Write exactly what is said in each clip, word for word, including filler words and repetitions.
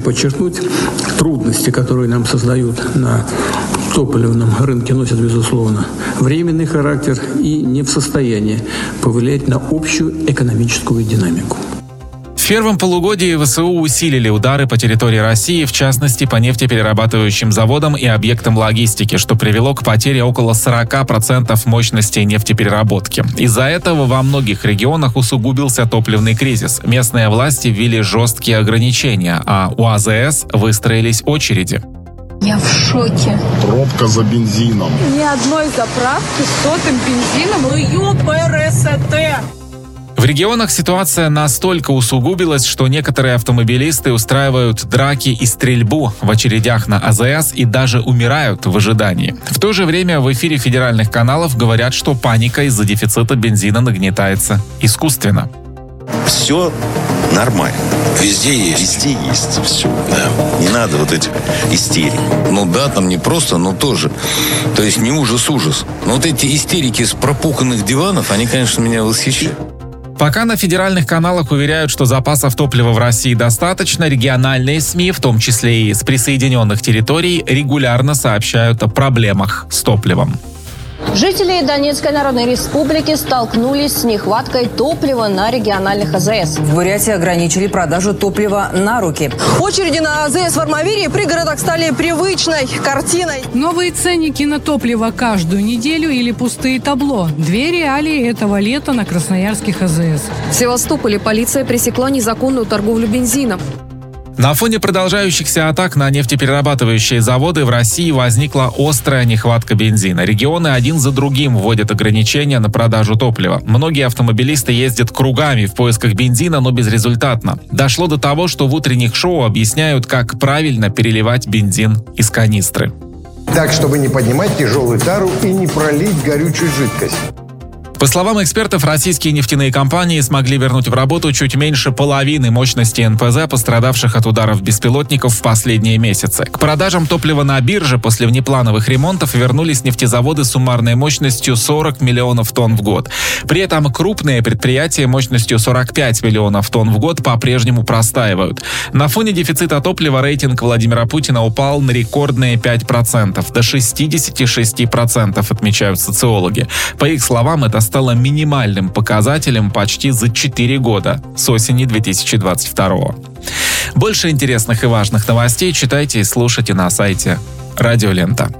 подчеркнуть, трудности, которые нам создают на топливном рынке, носят, безусловно, временный характер и не в состоянии повлиять на общую экономическую динамику. В первом полугодии ВСУ усилили удары по территории России, в частности, по нефтеперерабатывающим заводам и объектам логистики, что привело к потере около сорок процентов мощности нефтепереработки. Из-за этого во многих регионах усугубился топливный кризис. Местные власти ввели жесткие ограничения, а у АЗС выстроились очереди. Я в шоке. Пробка за бензином. Ни одной заправки с сотым бензином. Ну ё-ПРСТ. В регионах ситуация настолько усугубилась, что некоторые автомобилисты устраивают драки и стрельбу в очередях на АЗС и даже умирают в ожидании. В то же время в эфире федеральных каналов говорят, что паника из-за дефицита бензина нагнетается искусственно. Все нормально. Везде есть. Везде есть все. Да. Не надо вот этих истерик. Ну да, там не просто, но тоже. То есть не ужас-ужас. Но вот эти истерики с пропуханных диванов, они, конечно, меня восхищают. Пока на федеральных каналах уверяют, что запасов топлива в России достаточно, региональные СМИ, в том числе и с присоединенных территорий, регулярно сообщают о проблемах с топливом. Жители Донецкой Народной Республики столкнулись с нехваткой топлива на региональных АЗС. В Бурятии ограничили продажу топлива на руки. Очереди на АЗС в Армавире и пригородах стали привычной картиной. Новые ценники на топливо каждую неделю или пустые табло. Две реалии этого лета на красноярских АЗС. В Севастополе полиция пресекла незаконную торговлю бензином. На фоне продолжающихся атак на нефтеперерабатывающие заводы в России возникла острая нехватка бензина. Регионы один за другим вводят ограничения на продажу топлива. Многие автомобилисты ездят кругами в поисках бензина, но безрезультатно. Дошло до того, что в утренних шоу объясняют, как правильно переливать бензин из канистры. Так, чтобы не поднимать тяжелую тару и не пролить горючую жидкость. По словам экспертов, российские нефтяные компании смогли вернуть в работу чуть меньше половины мощности эн пэ зэ, пострадавших от ударов беспилотников в последние месяцы. К продажам топлива на бирже после внеплановых ремонтов вернулись нефтезаводы с суммарной мощностью сорок миллионов тонн в год. При этом крупные предприятия мощностью сорок пять миллионов тонн в год по-прежнему простаивают. На фоне дефицита топлива рейтинг Владимира Путина упал на рекордные пять процентов, до шестьдесят шесть процентов, отмечают социологи. По их словам, это стало минимальным показателем почти за четыре года, с осени две тысячи двадцать второго. Больше интересных и важных новостей читайте и слушайте на сайте Радио Лента.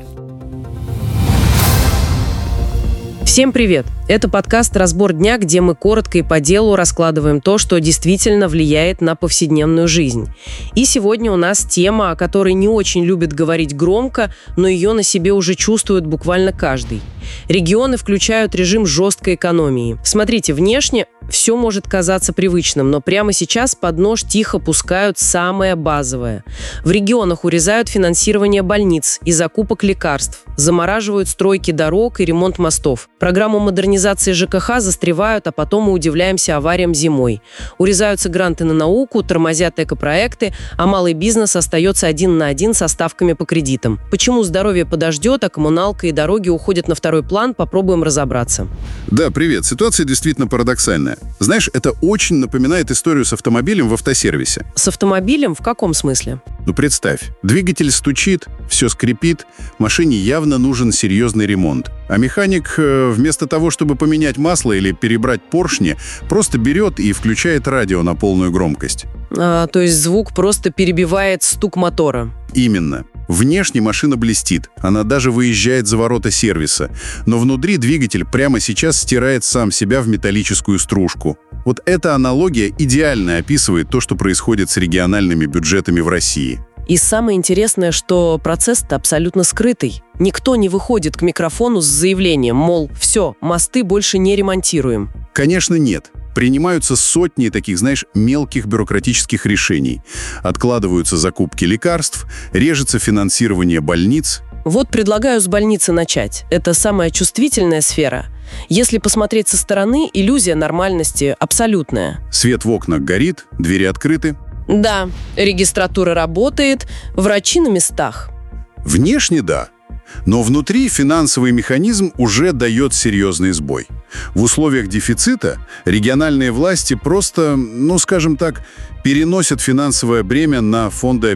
Всем привет! Это подкаст «Разбор дня», где мы коротко и по делу раскладываем то, что действительно влияет на повседневную жизнь. И сегодня у нас тема, о которой не очень любят говорить громко, но ее на себе уже чувствует буквально каждый. Регионы включают режим жесткой экономии. Смотрите, внешне все может казаться привычным, но прямо сейчас под нож тихо пускают самое базовое. В регионах урезают финансирование больниц и закупок лекарств, замораживают стройки дорог и ремонт мостов. Программу модернизации жэ ка ха застревают, а потом мы удивляемся авариям зимой. Урезаются гранты на науку, тормозят экопроекты, а малый бизнес остается один на один со ставками по кредитам. Почему здоровье подождет, а коммуналка и дороги уходят на второй план, попробуем разобраться. Да, привет. Ситуация действительно парадоксальная. Знаешь, это очень напоминает историю с автомобилем в автосервисе. С автомобилем в каком смысле? Ну, представь, двигатель стучит, все скрипит, машине явно нужен серьезный ремонт. А механик э, вместо того, чтобы поменять масло или перебрать поршни, просто берет и включает радио на полную громкость. А, то есть звук просто перебивает стук мотора? Именно. Внешне машина блестит, она даже выезжает за ворота сервиса, но внутри двигатель прямо сейчас стирает сам себя в металлическую стружку. Вот эта аналогия идеально описывает то, что происходит с региональными бюджетами в России. И самое интересное, что процесс-то абсолютно скрытый. Никто не выходит к микрофону с заявлением, мол, все, мосты больше не ремонтируем. Конечно, нет. Принимаются сотни таких, знаешь, мелких бюрократических решений. Откладываются закупки лекарств, режется финансирование больниц. Вот предлагаю с больницы начать. Это самая чувствительная сфера. Если посмотреть со стороны, иллюзия нормальности абсолютная. Свет в окнах горит, двери открыты. Да, регистратура работает, врачи на местах. Внешне да, но внутри финансовый механизм уже дает серьезный сбой. В условиях дефицита региональные власти просто, ну скажем так, переносят финансовое бремя на фонды